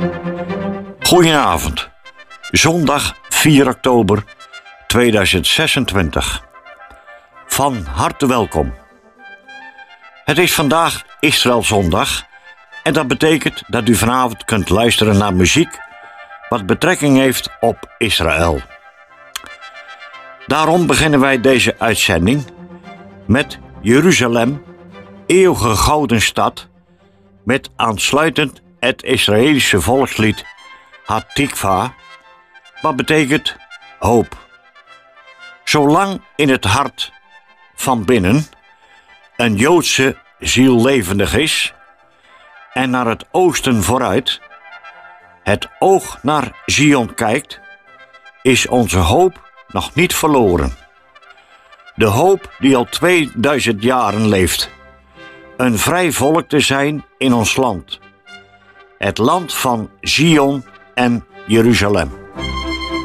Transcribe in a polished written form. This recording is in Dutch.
Goedenavond, zondag 4 oktober 2026. Van harte welkom. Het is vandaag Israëlzondag en dat betekent dat u vanavond kunt luisteren naar muziek wat betrekking heeft op Israël. Daarom beginnen wij deze uitzending met Jeruzalem, eeuwige gouden stad, met aansluitend het Israëlische volkslied Hatikva, wat betekent hoop. Zolang in het hart van binnen een Joodse ziel levendig is en naar het oosten vooruit het oog naar Zion kijkt, is onze hoop nog niet verloren. De hoop die al 2000 jaren leeft, een vrij volk te zijn in ons land, het land van Zion en Jeruzalem.